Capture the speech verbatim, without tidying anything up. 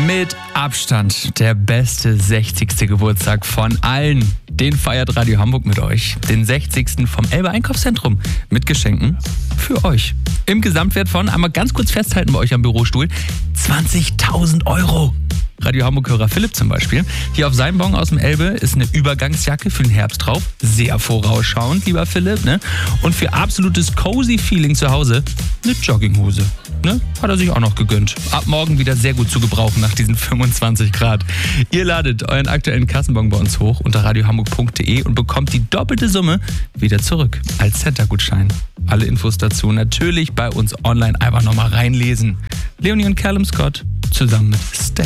Mit Abstand der beste sechzigste Geburtstag von allen. Den feiert Radio Hamburg mit euch. Den sechzigsten vom Elbe Einkaufszentrum. Mit Geschenken für euch. Im Gesamtwert von, einmal ganz kurz festhalten bei euch am Bürostuhl, zwanzigtausend Euro. Radio Hamburg-Hörer Philipp zum Beispiel. Hier auf seinem Bon aus dem Elbe ist eine Übergangsjacke für den Herbst drauf. Sehr vorausschauend, lieber Philipp. Ne? Und für absolutes cozy Feeling zu Hause eine Jogginghose. Ne? Hat er sich auch noch gegönnt. Ab morgen wieder sehr gut zu gebrauchen nach diesen fünfundzwanzig Grad. Ihr ladet euren aktuellen Kassenbon bei uns hoch unter radiohamburg punkt de und bekommt die doppelte Summe wieder zurück als Center-Gutschein. Alle Infos dazu natürlich bei uns online einfach nochmal reinlesen. Leonie und Callum Scott zusammen mit Stay.